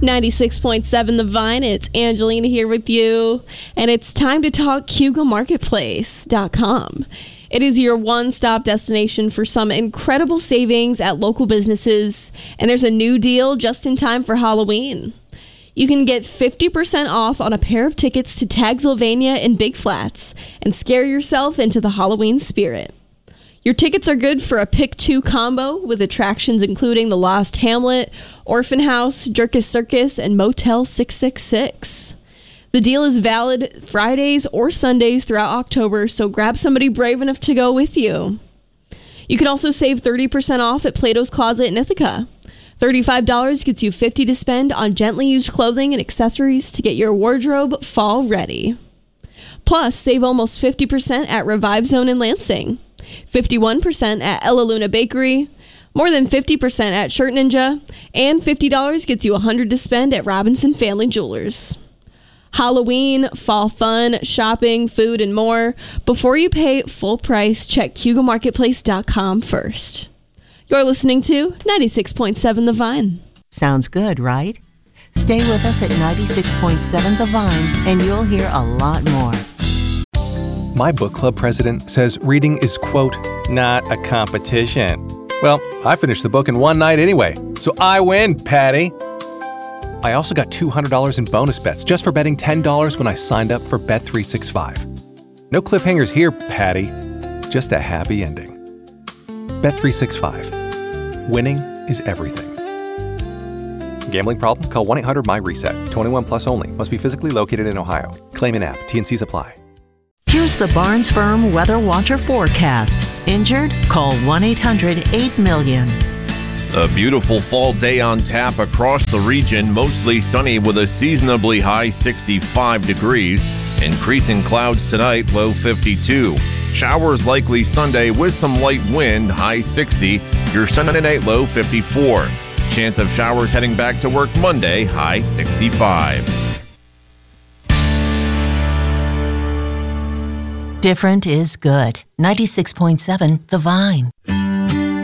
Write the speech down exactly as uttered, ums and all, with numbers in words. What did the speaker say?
ninety-six point seven The Vine. It's Angelina here with you, and it's time to talk Hugo Marketplace dot com. It is your one-stop destination for some incredible savings at local businesses, and there's a new deal just in time for Halloween. You can get fifty percent off on a pair of tickets to Tagsylvania in Big Flats and scare yourself into the Halloween spirit. Your tickets are good for a pick two combo with attractions including the Lost Hamlet, Orphan House, Jerkus Circus, and Motel six six six. The deal is valid Fridays or Sundays throughout October, so grab somebody brave enough to go with you. You can also save thirty percent off at Plato's Closet in Ithaca. thirty-five dollars gets you fifty dollars to spend on gently used clothing and accessories to get your wardrobe fall ready. Plus, save almost fifty percent at Revive Zone in Lansing, fifty-one percent at Ella Luna Bakery, more than fifty percent at Shirt Ninja, and fifty dollars gets you one hundred dollars to spend at Robinson Family Jewelers. Halloween, fall fun, shopping, food, and more. Before you pay full price, check Hugo Marketplace dot com first. You're listening to ninety-six point seven The Vine. Sounds good, right? Stay with us at ninety-six point seven The Vine, and you'll hear a lot more. My book club president says reading is, quote, not a competition. Well, I finished the book in one night anyway, so I win, Patty. I also got two hundred dollars in bonus bets just for betting ten dollars when I signed up for Bet three sixty-five. No cliffhangers here, Patty. Just a happy ending. Bet three sixty-five. Winning is everything. Gambling problem? Call one eight hundred M Y reset. twenty-one plus only. Must be physically located in Ohio. Claim in app. T and C's apply. Here's the Barnes Firm Weather Watcher forecast. Injured? Call one eight hundred eight million. A beautiful fall day on tap across the region, mostly sunny with a seasonably high sixty-five degrees. Increasing clouds tonight, low fifty-two. Showers likely Sunday with some light wind, high sixty. Your Sunday night low fifty-four. Chance of showers heading back to work Monday, high sixty-five. Different is good. ninety-six point seven The Vine.